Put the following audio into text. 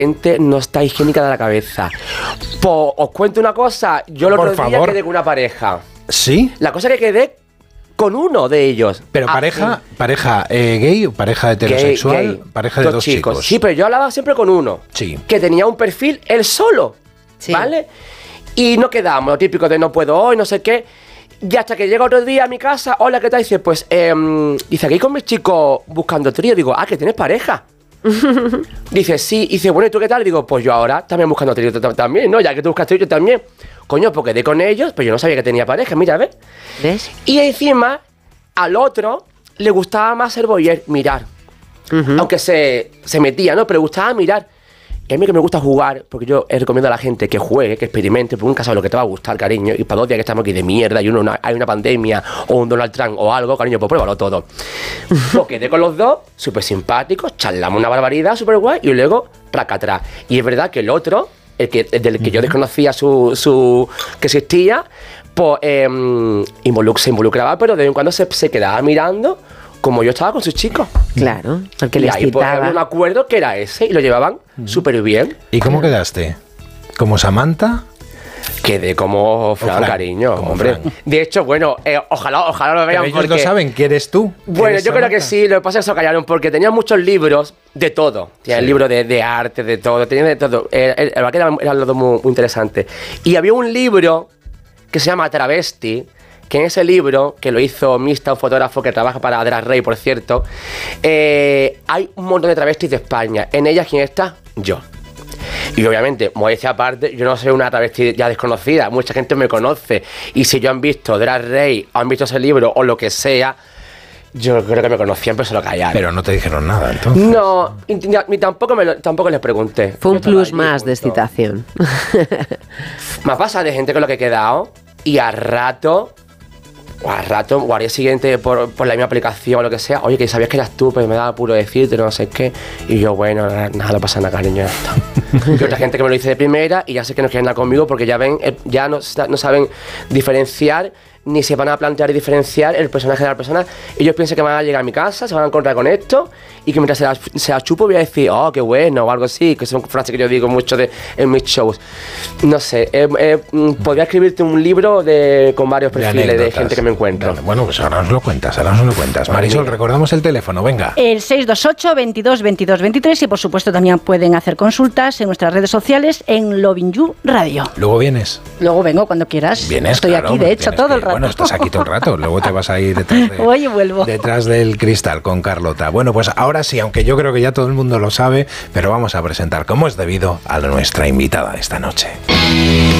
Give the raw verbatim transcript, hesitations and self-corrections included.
gente no está higiénica de la cabeza. Pues os cuento una cosa, yo el otro día quedé con una pareja. ¿Sí? La cosa que quedé con uno de ellos. Pero ah, pareja, sí. pareja eh, gay, pareja heterosexual, gay, gay. pareja de dos, dos chicos. chicos. Sí, pero yo hablaba siempre con uno. Sí. Que tenía un perfil él solo. Sí. ¿Vale? Y no quedamos, lo típico de no puedo hoy, no sé qué. Y hasta que llega otro día a mi casa, hola, ¿qué tal? Dice, pues, eh, dice, aquí con mis chicos buscando trío. Digo, ah, que tienes pareja. Dice, sí. Dice, bueno, ¿y tú qué tal? Digo, pues yo ahora también buscando trío también, ¿no? Ya que tú buscas trío, yo también. Coño, pues quedé con ellos, pero yo no sabía que tenía pareja, mira, ¿ves? ¿Ves? Y encima, al otro le gustaba más ser voyeur, mirar. Uh-huh. Aunque se, se metía, ¿no? Pero le gustaba mirar. Y a mí que me gusta jugar, porque yo recomiendo a la gente que juegue, que experimente, porque nunca sabes lo que te va a gustar, cariño. Y para dos días que estamos aquí de mierda y uno, una, hay una pandemia o un Donald Trump o algo, cariño, pues pruébalo todo. Pues quedé con los dos, súper simpáticos, charlamos una barbaridad, súper guay, y luego, raca atrás. Y es verdad que el otro, el que, el del que uh-huh. yo desconocía su, su que existía, pues eh, involuc- se involucraba, pero de vez en cuando se, se quedaba mirando como yo estaba con sus chicos. Claro, porque y les ahí pues, había un acuerdo que era ese y lo llevaban uh-huh. súper bien. ¿Y cómo quedaste? ¿Como Samantha? Quedé como Fran, Fran cariño, como hombre. Fran. De hecho, bueno, eh, ojalá, ojalá lo vean. Pero ellos porque no saben que eres tú. Bueno, eres yo Samantha? creo que sí, lo que pasa es que se callaron porque tenían muchos libros de todo. Tenían sí. libros de, de arte, de todo, tenían de todo. Eh, eh, la verdad que eran, eran los dos muy, muy interesantes. Y había un libro que se llama Travesti, que en ese libro, que lo hizo Mista, un fotógrafo que trabaja para Drag Race, por cierto, eh, hay un montón de travestis de España. En ellas, ¿quién está? Yo. Y obviamente, modestia aparte, yo no soy una travesti ya desconocida, mucha gente me conoce. Y si yo han visto Drag Race, o han visto ese libro, o lo que sea, yo creo que me conocían, pero se lo callaron. Pero no te dijeron nada, entonces. No, ni tampoco, me lo, tampoco les pregunté. Fue un plus más de excitación. Más pasa de gente con lo que he quedado, y a rato... O al rato, o al día siguiente, por, por la misma aplicación o lo que sea, oye, que sabías que eras tú, pero me daba puro decirte, no sé qué. Y yo, bueno, nada, nada, no pasa nada, cariño, ya está. Y otra gente que me lo dice de primera y ya sé que no quieren nada conmigo porque ya ven, ya no, no saben diferenciar, ni se van a plantear y diferenciar el personaje de la persona. Ellos piensan que van a llegar a mi casa, se van a encontrar con esto y que mientras se la, se la chupo voy a decir, oh, qué bueno, o algo así, que son frases que yo digo mucho de, en mis shows. No sé, eh, eh, podría escribirte un libro de, con varios perfiles de, de gente que me encuentro. Dale, bueno, pues ahora nos lo cuentas, ahora nos lo cuentas. Marisol, recordamos el teléfono, venga. El seis dos ocho, veintidós, veintidós, veintitrés y por supuesto también pueden hacer consultas en nuestras redes sociales en Lovin You Radio. ¿Luego vienes? Luego vengo cuando quieras. Vienes, Estoy claro, aquí, de hecho, todo que, el rato. Bueno, estás aquí todo el rato, luego te vas a ir detrás, de, Oye, vuelvo. detrás del cristal con Carlota. Bueno, pues ahora sí, aunque yo creo que ya todo el mundo lo sabe, pero vamos a presentar como es debido a nuestra invitada esta noche.